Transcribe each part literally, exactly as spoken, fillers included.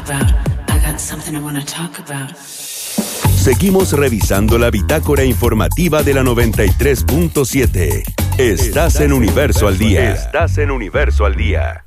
about. I got something I wanna talk about. Seguimos revisando la bitácora informativa de la noventa y tres punto siete. Estás en Universo al Día. Estás en Universo al Día.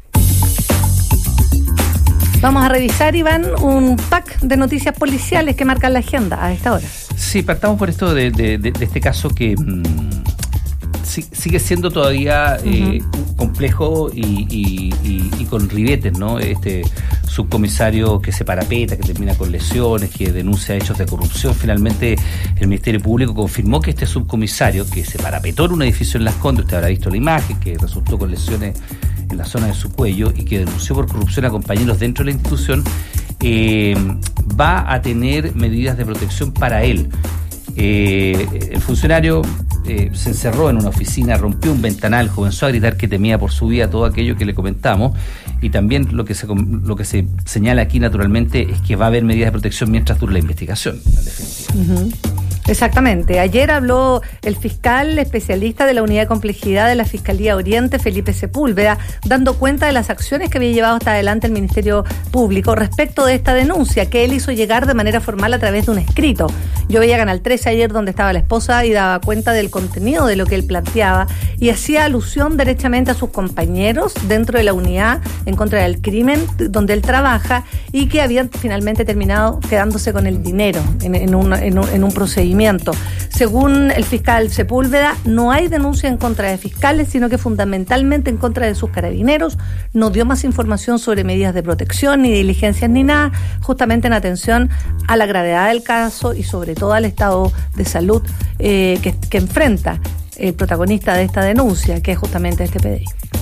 Vamos a revisar, Iván, un pack de noticias policiales que marcan la agenda a esta hora. Sí, partamos por esto de, de, de, de este caso que mmm, sí, sigue siendo todavía eh, uh-huh. complejo y, y, y, y con ribetes, ¿no? Este subcomisario que se parapeta, que termina con lesiones, que denuncia hechos de corrupción. Finalmente el Ministerio Público confirmó que este subcomisario, que se parapetó en un edificio en Las Condes, usted habrá visto la imagen, que resultó con lesiones en la zona de su cuello y que denunció por corrupción a compañeros dentro de la institución, eh, va a tener medidas de protección para él. Eh, el funcionario eh, se encerró en una oficina, rompió un ventanal, comenzó a gritar que temía por su vida, todo aquello que le comentamos, y también lo que se lo que se señala aquí naturalmente es que va a haber medidas de protección mientras dure la investigación, en definitiva. Uh-huh. Exactamente. Ayer habló el fiscal especialista de la Unidad de Complejidad de la Fiscalía Oriente, Felipe Sepúlveda, dando cuenta de las acciones que había llevado hasta adelante el Ministerio Público respecto de esta denuncia que él hizo llegar de manera formal a través de un escrito. Yo veía Canal trece ayer donde estaba la esposa y daba cuenta del contenido de lo que él planteaba y hacía alusión derechamente a sus compañeros dentro de la unidad en contra del crimen donde él trabaja y que habían finalmente terminado quedándose con el dinero en, en, un, en, un, en un procedimiento. Según el fiscal Sepúlveda, no hay denuncia en contra de fiscales, sino que fundamentalmente en contra de sus carabineros. No dio más información sobre medidas de protección, ni diligencias, ni nada, justamente en atención a la gravedad del caso y sobre todo al estado de salud eh, que, que enfrenta el protagonista de esta denuncia, que es justamente este P D I.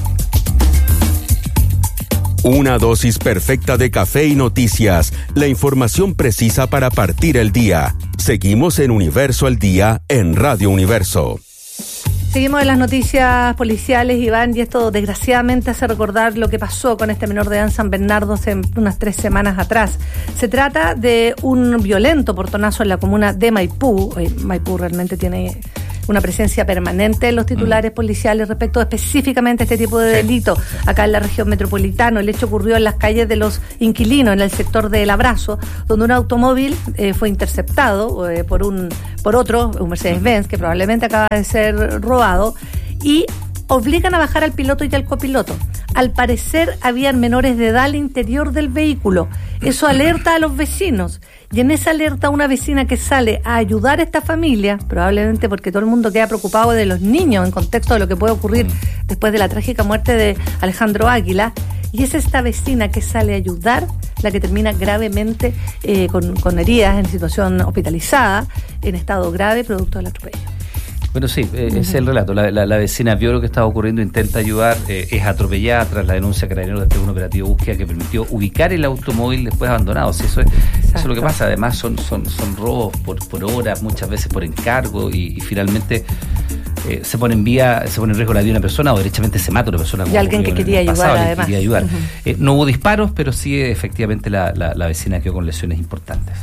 Una dosis perfecta de café y noticias, la información precisa para partir el día. Seguimos en Universo al Día en Radio Universo. Seguimos en las noticias policiales, Iván, y esto desgraciadamente hace recordar lo que pasó con este menor de edad en San Bernardo hace unas tres semanas atrás. Se trata de un violento portonazo en la comuna de Maipú. Eh, Maipú realmente tiene una presencia permanente en los titulares mm. policiales respecto específicamente a este tipo de delito. Acá en la región metropolitana, el hecho ocurrió en las calles de los inquilinos, en el sector del Abrazo, donde un automóvil eh, fue interceptado eh, por un por otro, un Mercedes-Benz, que probablemente acaba de ser robado, y obligan a bajar al piloto y al copiloto. Al parecer habían menores de edad al interior del vehículo. Eso alerta a los vecinos. Y en esa alerta una vecina que sale a ayudar a esta familia, probablemente porque todo el mundo queda preocupado de los niños en contexto de lo que puede ocurrir después de la trágica muerte de Alejandro Águila, y es esta vecina que sale a ayudar la que termina gravemente eh, con, con heridas en situación hospitalizada, en estado grave, producto del atropello. Bueno, sí, eh, ese es el relato. La, la, la vecina vio lo que estaba ocurriendo, intenta ayudar, eh, es atropellada tras la denuncia de Carabineros después de un operativo de búsqueda que permitió ubicar el automóvil después abandonado. Sí, eso es, eso es lo que pasa. Además, son, son, son robos por, por horas, muchas veces por encargo, y, y finalmente eh, se pone en vía, se pone en riesgo la vida de una persona o derechamente se mata una persona. Y alguien que quería ayudar, pasado, además. Quería ayudar. Uh-huh. Eh, no hubo disparos, pero sí, efectivamente, la, la, la vecina quedó con lesiones importantes.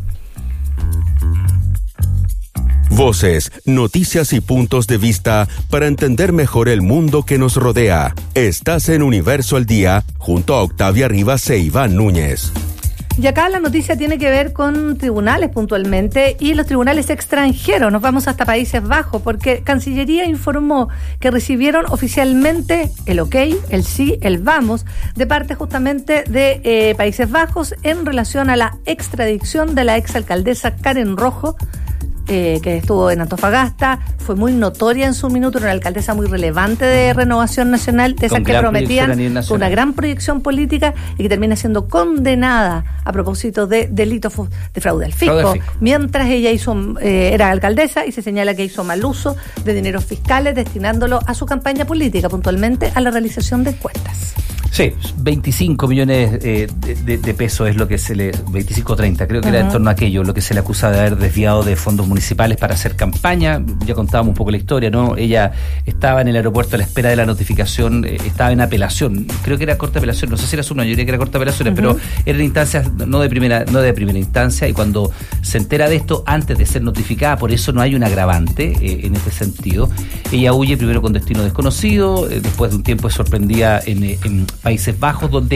Voces, noticias y puntos de vista para entender mejor el mundo que nos rodea. Estás en Universo al Día junto a Octavia Rivas e Iván Núñez. Y acá la noticia tiene que ver con tribunales puntualmente y los tribunales extranjeros. Nos vamos hasta Países Bajos porque Cancillería informó que recibieron oficialmente el ok, el sí, el vamos de parte justamente de eh, Países Bajos en relación a la extradición de la exalcaldesa Karen Rojo, Eh, que estuvo en Antofagasta, fue muy notoria en su minuto, era una alcaldesa muy relevante de Renovación Nacional, de esas que prometían una gran proyección política y que termina siendo condenada a propósito de delitos de fraude al fisco, fraude al fisco. Mientras ella hizo eh, era alcaldesa y se señala que hizo mal uso de dineros fiscales destinándolo a su campaña política, puntualmente a la realización de encuestas. Sí, veinticinco millones eh, de, de, de pesos es lo que se le... veinticinco o treinta, creo que uh-huh. era en torno a aquello, lo que se le acusa de haber desviado de fondos municipales para hacer campaña. Ya contábamos un poco la historia, ¿no? Ella estaba en el aeropuerto a la espera de la notificación, eh, estaba en apelación, creo que era corta apelación, no sé si era su, no, yo diría que era corta apelación, uh-huh. pero eran instancias no de primera no de primera instancia, y cuando se entera de esto, antes de ser notificada, por eso no hay un agravante eh, en este sentido, ella huye primero con destino desconocido, eh, después de un tiempo es sorprendida en, en Países Bajos, donde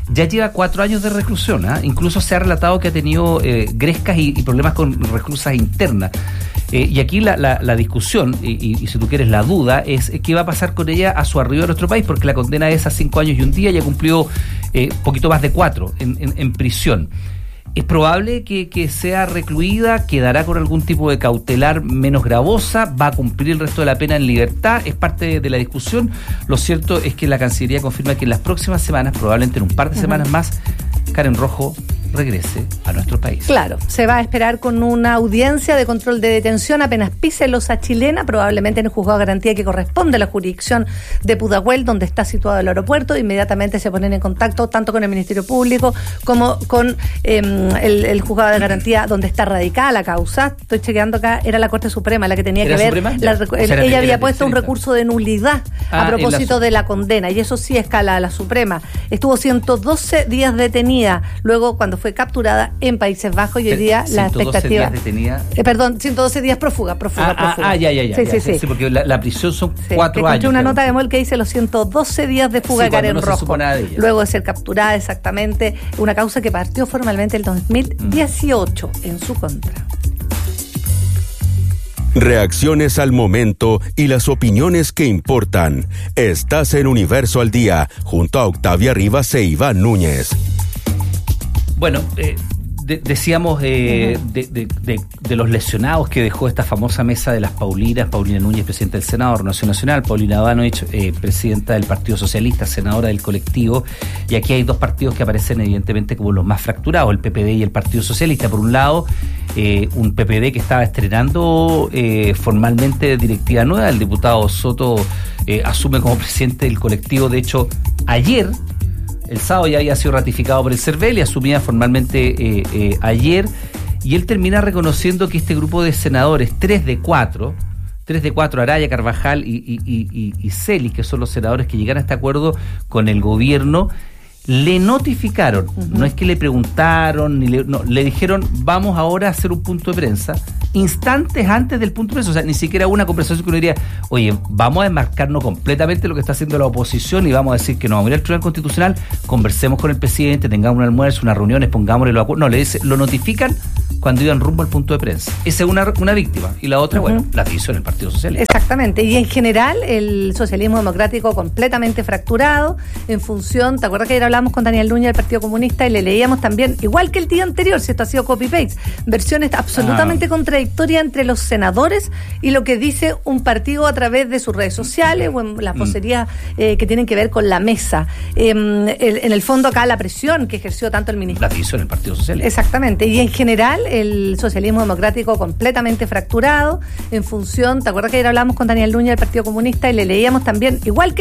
ya lleva cuatro años de reclusión. ¿eh? Incluso se ha relatado que ha tenido eh, grescas y, y problemas con reclusas internas. Eh, y aquí la, la, la discusión, y, y, y si tú quieres la duda, es qué va a pasar con ella a su arribo a nuestro país, porque la condena es a cinco años y un día, ya cumplió eh, poquito más de cuatro en, en, en prisión. Es probable que, que sea recluida, quedará con algún tipo de cautelar menos gravosa, va a cumplir el resto de la pena en libertad, es parte de, de la discusión. Lo cierto es que la Cancillería confirma que en las próximas semanas, probablemente en un par de uh-huh. semanas más, Karen Rojo regrese a nuestro país. Claro, se va a esperar con una audiencia de control de detención apenas pise losa chilena, probablemente en el juzgado de garantía que corresponde a la jurisdicción de Pudahuel, donde está situado el aeropuerto. Inmediatamente se ponen en contacto tanto con el Ministerio Público como con eh, el, el juzgado de garantía donde está radicada la causa. Estoy chequeando acá, era la Corte Suprema la que tenía que ver. La, el, o sea, ella había puesto un recurso de nulidad ah, a propósito la, de la condena, y eso sí escala a la Suprema. Estuvo ciento doce días detenida, luego cuando fue capturada en Países Bajos, y hoy día la expectativa días detenida. Eh, perdón, ciento doce días prófuga, prófuga, ah, prófuga. Ah, ya, ya, ya. Sí, ya, sí, sí, sí. sí, porque la, la prisión son sí, cuatro que años. una creo. nota de Mol que dice los ciento doce días de fuga sí, de Karen no Rojo. De luego de ser capturada, exactamente, una causa que partió formalmente el dos mil dieciocho mm. en su contra. Reacciones al momento y las opiniones que importan. Estás en Universo al Día, junto a Octavia Rivas e Iván Núñez. Bueno, eh, de, decíamos eh, uh-huh. de, de, de, de los lesionados que dejó esta famosa mesa de las Paulinas, Paulina Núñez, presidenta del Senado, Renovación Nacional, Paulina Ivanovich, eh, presidenta del Partido Socialista, senadora del colectivo, y aquí hay dos partidos que aparecen evidentemente como los más fracturados, el P P D y el Partido Socialista. Por un lado, eh, un P P D que estaba estrenando eh, formalmente directiva nueva, el diputado Soto eh, asume como presidente del colectivo, de hecho, ayer, el sábado ya había sido ratificado por el CERVEL y asumía formalmente eh, eh, ayer, y él termina reconociendo que este grupo de senadores, tres de cuatro, tres de cuatro, Araya, Carvajal y, y, y, y Celis, que son los senadores que llegan a este acuerdo con el gobierno, le notificaron, uh-huh. no es que le preguntaron, ni le, no, le dijeron, vamos ahora a hacer un punto de prensa, instantes antes del punto de prensa, o sea, ni siquiera una conversación que uno diría, oye, vamos a desmarcarnos completamente lo que está haciendo la oposición y vamos a decir que no vamos a ir al Tribunal Constitucional, conversemos con el presidente, tengamos un almuerzo, unas reuniones, pongámosle los acuerdos. No, le dice, lo notifican cuando iban rumbo al punto de prensa. Esa es una, una víctima. Y la otra, uh-huh. bueno, la división en el Partido Socialista. Exactamente. Y en general, el socialismo democrático completamente fracturado en función, ¿te acuerdas que ayer hablamos con Daniel Núñez del Partido Comunista y le leíamos también, igual que el día anterior, si esto ha sido copy-paste, versiones absolutamente ah. contradictorias entre los senadores y lo que dice un partido a través de sus redes sociales o en las vocerías eh, que tienen que ver con la mesa. Eh, el, en el fondo acá la presión que ejerció tanto el ministro. La división en el Partido Socialista. Exactamente. Y en general, el socialismo democrático completamente fracturado en función, ¿te acuerdas que ayer hablamos con Daniel Núñez del Partido Comunista y le leíamos también, igual que